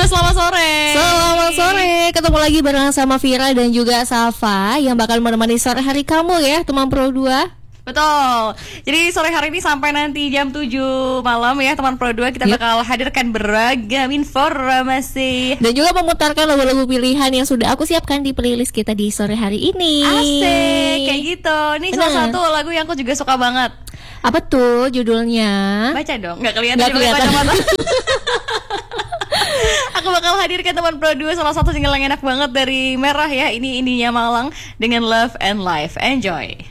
selamat sore. Selamat sore. Ketemu lagi bareng sama Vira dan juga Safa yang bakal menemani sore hari kamu ya, teman Pro 2. Betul. Jadi sore hari ini sampai nanti jam 7 malam ya teman Pro 2 kita bakal hadirkan beragam informasi dan juga memutarkan lagu-lagu pilihan yang sudah aku siapkan di playlist kita di sore hari ini. Asik, kayak gitu. Ini salah satu lagu yang aku juga suka banget. Apa tuh judulnya? Baca dong, nggak kelihatan. Aku bakal hadirkan teman Pro 2 salah satu single yang enak banget dari Merah ya. Ini indinya Malang dengan Love and Life. Enjoy.